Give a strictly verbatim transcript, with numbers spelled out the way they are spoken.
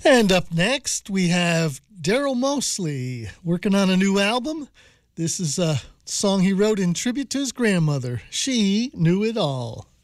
And up next, we have Daryl Mosley working on a new album. This is a song he wrote in tribute to his grandmother. She knew it all.